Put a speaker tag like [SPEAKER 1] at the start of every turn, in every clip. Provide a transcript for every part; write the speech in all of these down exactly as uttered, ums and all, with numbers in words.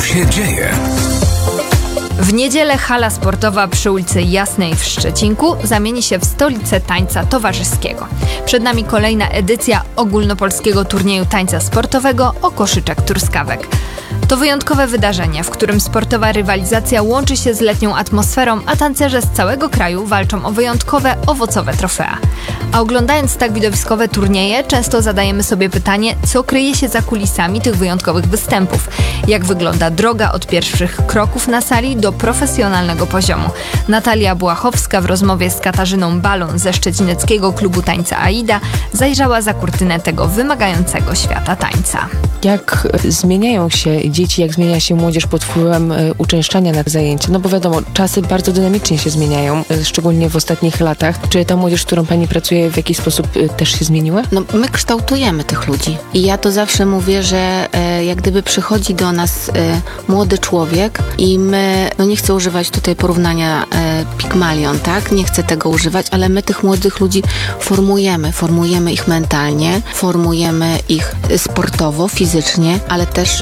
[SPEAKER 1] się dzieje?
[SPEAKER 2] W niedzielę hala sportowa przy ulicy Jasnej w Szczecinku zamieni się w stolicę tańca towarzyskiego. Przed nami kolejna edycja ogólnopolskiego turnieju tańca sportowego o koszyczek truskawek. To wyjątkowe wydarzenie, w którym sportowa rywalizacja łączy się z letnią atmosferą, a tancerze z całego kraju walczą o wyjątkowe, owocowe trofea. A oglądając tak widowiskowe turnieje, często zadajemy sobie pytanie, co kryje się za kulisami tych wyjątkowych występów. Jak wygląda droga od pierwszych kroków na sali do profesjonalnego poziomu. Natalia Błachowska w rozmowie z Katarzyną Balon ze szczecineckiego klubu tańca AIDA zajrzała za kurtynę tego wymagającego świata tańca.
[SPEAKER 3] Jak zmieniają się dzieci, jak zmienia się młodzież pod wpływem y, uczęszczania na zajęcia? No bo wiadomo, czasy bardzo dynamicznie się zmieniają, y, szczególnie w ostatnich latach. Czy ta młodzież, z którą pani pracuje, w jakiś sposób y, też się zmieniła?
[SPEAKER 4] No my kształtujemy tych ludzi i ja to zawsze mówię, że e, jak gdyby przychodzi do nas e, młody człowiek i my, no nie chcę używać tutaj porównania e, Pygmalion, tak? Nie chcę tego używać, ale my tych młodych ludzi formujemy, formujemy ich mentalnie, formujemy ich sportowo, fizycznie, ale też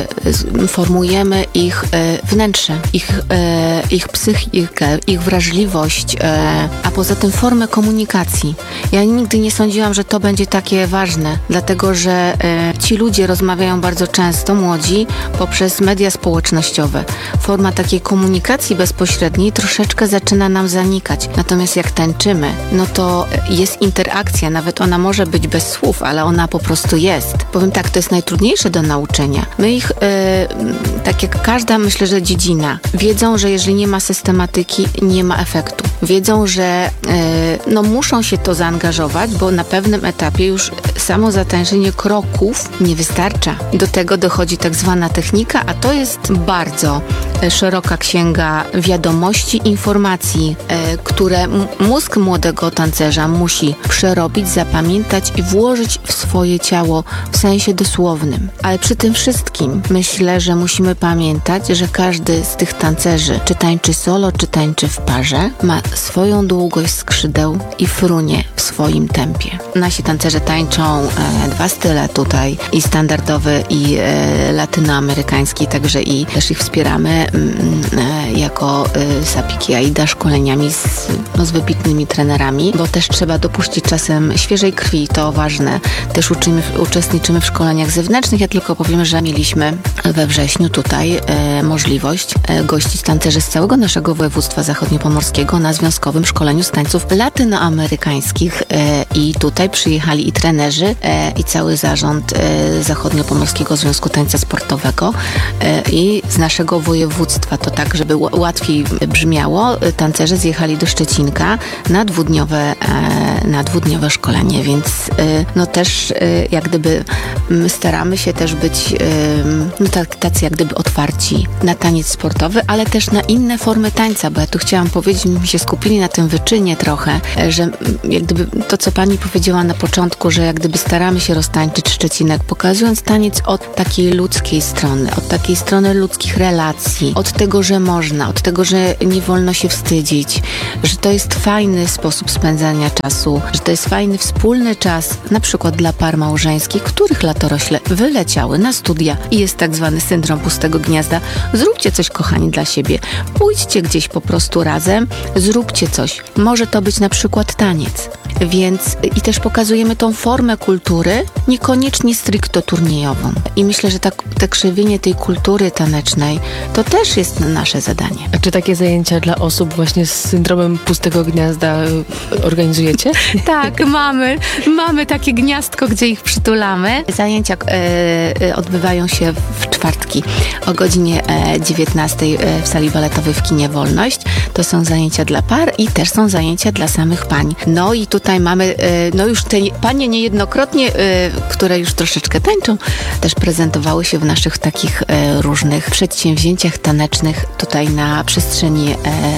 [SPEAKER 4] e, formujemy ich e, wnętrze, ich, e, ich psychikę, ich wrażliwość, e, a poza tym formę komunikacji. Ja nigdy nie sądziłam, że to będzie takie ważne, dlatego że e, ci ludzie rozmawiają bardzo często, młodzi, poprzez media społecznościowe. Forma takiej komunikacji bezpośredniej troszeczkę zaczyna nam zanikać. Natomiast jak tańczymy, no to jest interakcja, nawet ona może być bez słów, ale ona po prostu jest. Powiem tak, to jest najtrudniejsze do nauczenia. My ich, e, tak jak każda, myślę, że dziedzina, wiedzą, że jeżeli nie ma systematyki, nie ma efektu. Wiedzą, że e, no muszą się to zaangażować, bo na pewnym etapie już samo zatańczenie kroków nie wystarcza. Do tego dochodzi tak zwana technika, a to jest bardzo szeroka księga wiadomości, informacji, e, które m- mózg młodego tancerza musi przerobić, zapamiętać i włożyć w swoje ciało w sensie dosłownym. Ale przy tym wszystkim myślę, że musimy pamiętać, że każdy z tych tancerzy, czy tańczy solo, czy tańczy w parze, ma swoją długość skrzydeł i frunie w swoim tempie. Nasi tancerze tańczą e, dwa style tutaj, i standardowy, i e, latynoamerykański, także i też ich wspieramy mm, e, jako e, Sapiki AIDA szkoleniami z, no, z wybitnymi trenerami, bo też trzeba dopuścić czasem świeżej krwi, to ważne. Też uczymy, uczestniczymy w szkoleniach zewnętrznych. Ja tylko powiem, że mieliśmy we wrześniu tutaj e, możliwość e, gościć tancerzy z całego naszego województwa zachodniopomorskiego na związkowym szkoleniu z tańców latynoamerykańskich e, i tutaj przyjechali i trenerzy e, i cały zarząd e, Zachodniopomorskiego Związku Tańca Sportowego e, i z naszego województwa, to tak, żeby ł- łatwiej brzmiało, tancerze zjechali do Szczecinka na dwudniowe, e, na dwudniowe szkolenie, więc e, no też e, jak gdyby m, staramy się też być e, no tak, tacy jak gdyby otwarci na taniec sportowy, ale też na inne formy tańca, bo ja tu chciałam powiedzieć, my się skupili na tym wyczynie trochę, e, że jak gdyby to, co pani powiedziała na początku, że jak gdyby staramy się roztańczyć Szczecinek, pokazując taniec od takiej ludzkiej strony, od takiej strony ludzkich relacji, od tego, że można, od tego, że nie wolno się wstydzić, że to jest fajny sposób spędzania czasu, że to jest fajny wspólny czas, na przykład dla par małżeńskich, których latorośle wyleciały na studia i jest tak zwany syndrom pustego gniazda. Zróbcie coś, kochani, dla siebie. Pójdźcie gdzieś po prostu razem, zróbcie coś. Może to być na przykład taniec. Więc i też pokazujemy tą formę kultury, niekoniecznie stricto turniejową. I myślę, że tak, te krzewienie tej kultury tanecznej to też jest nasze zadanie.
[SPEAKER 3] A czy takie zajęcia dla osób właśnie z syndromem pustego gniazda organizujecie?
[SPEAKER 4] Tak, mamy. Mamy takie gniazdko, gdzie ich przytulamy. Zajęcia e, e, odbywają się w czwartki o godzinie e, dziewiętnastej w sali baletowej w kinie Wolność. To są zajęcia dla par i też są zajęcia dla samych pań. No i tutaj mamy, e, no już te panie niejednokrotnie, e, które już troszeczkę tańczą, też prezentowały się w naszych takich e, różnych przedsięwzięciach tanecznych tutaj na przestrzeni e,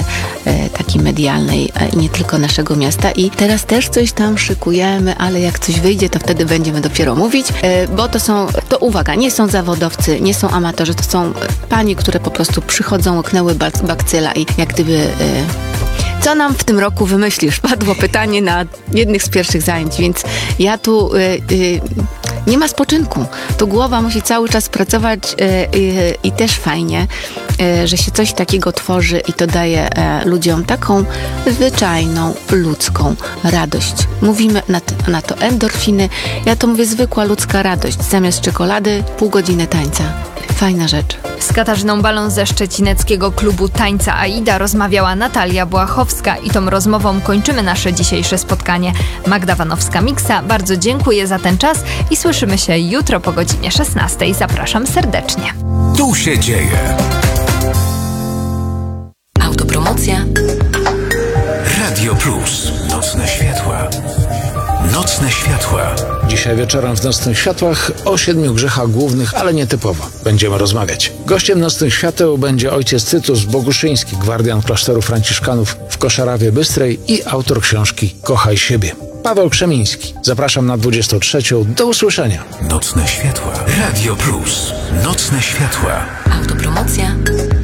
[SPEAKER 4] e, takiej medialnej i e, nie tylko naszego miasta. I teraz też coś tam szykujemy, ale jak coś wyjdzie, to wtedy będziemy dopiero mówić, e, bo to są, to uwaga, nie są zawodowcy, nie są amatorzy, to są panie, które po prostu przychodzą, łyknęły bakcyla i jak gdyby... E, co nam w tym roku wymyślisz? Padło pytanie na jednych z pierwszych zajęć, więc ja tu y, y, nie ma spoczynku. To głowa musi cały czas pracować y, y, i też fajnie, y, że się coś takiego tworzy i to daje y, ludziom taką zwyczajną, ludzką radość. Mówimy na to, na to endorfiny. Ja to mówię zwykła ludzka radość. Zamiast czekolady pół godziny tańca. Fajna rzecz.
[SPEAKER 2] Z Katarzyną Balą ze szczecineckiego klubu tańca AIDA rozmawiała Natalia Błachowska i tą rozmową kończymy nasze dzisiejsze spotkanie. Magda Wanowska-Miksa, bardzo dziękuję za ten czas i słyszymy się jutro po godzinie szesnastej. Zapraszam serdecznie.
[SPEAKER 1] Tu się dzieje.
[SPEAKER 5] Autopromocja.
[SPEAKER 1] Radio Plus. Nocne światła. Nocne światła.
[SPEAKER 6] Dzisiaj wieczorem w Nocnych Światłach o siedmiu grzechach głównych, ale nietypowo. Będziemy rozmawiać. Gościem Nocnych Świateł będzie ojciec Tytus Boguszyński, gwardian klasztoru franciszkanów w Koszarawie Bystrej i autor książki Kochaj siebie. Paweł Krzemiński. Zapraszam na dwudziestą trzecią. Do usłyszenia.
[SPEAKER 1] Nocne światła. Radio Plus. Nocne światła.
[SPEAKER 5] Autopromocja.